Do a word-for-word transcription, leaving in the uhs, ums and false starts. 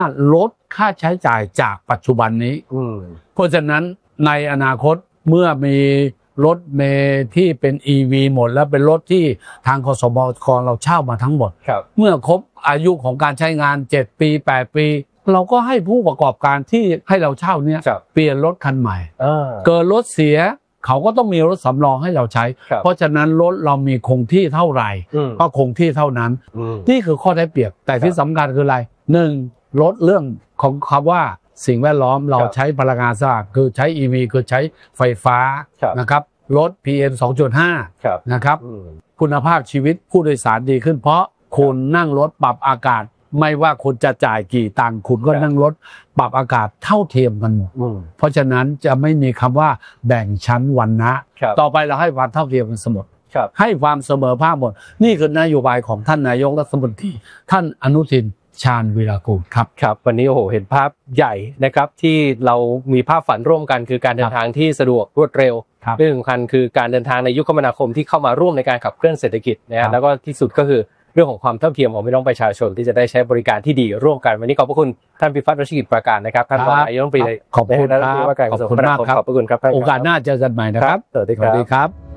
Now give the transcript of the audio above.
ลดค่าใช้จ่ายจากปัจจุบันนี้เพราะฉะนั้นในอนาคตเมื่อมีรถเมล์ที่เป็น อี วี หมดแล้วเป็นรถที่ทางคสมกเราเช่ามาทั้งหมดเมื่อครบอายุของการใช้งานเจ็ดปีแปดปีเราก็ให้ผู้ประกอบการที่ให้เราเช่าเนี่ยเปลี่ยนรถคันใหม่เกิดรถเสียเขาก็ต้องมีรถสำรองให้เราใช้เพราะฉะนั้นรถเรามีคงที่เท่าไหร่ก็คงที่เท่านั้นนี่คือข้อได้เปรียบแต่ที่สำคัญคืออะไรหนึ่งลดเรื่องของคำว่าสิ่งแวดล้อมเราใช้พลังงานสะอาดคือใช้ อี วี คือใช้ไฟฟ้านะครับลด พี เอ็ม สองจุดห้า นะครับคุณภาพชีวิตผู้โดยสารดีขึ้นเพราะคุณนั่งรถปรับอากาศไม่ว่าคุณจะจ่ายกี่ตังค์คุณก็นั่งรถปรับอากาศเท่าเทียมกันหมดเพราะฉะนั้นจะไม่มีคำว่าแบ่งชั้นวรรณะต่อไปเราให้ความเท่าเทียมกันเสมอให้ความเสมอภาคหมดนี่คือนโยบายของท่านนายกรัฐมนตรีท่านอนุทินชาญวีรกูลครับครับวันนี้โอ้โหเห็นภาพใหญ่นะครับที่เรามีภาพฝันร่วมกันคือการเดินทางที่สะดวกรวดเร็วเรื่องสำคัญคือการเดินทางในยุคคมนาคมที่เข้ามาร่วมในการขับเคลื่อนเศรษฐกิจนะฮะแล้วก็ที่สุดก็คือเรื่องของความเท่าเทียมของพี่น้องประชาชนที่จะได้ใช้บริการที่ดีร่วมกันวันนี้ขอบพระคุณท่านพิพัฒน์รัชกิจประการนะครับท่านรองนายกรัฐมนตรีขอบคุณครับขอบคุณมากครับขอบพระคุณครับโอกาสหน้าเจอกันใหม่นะครับสวัสดีครับ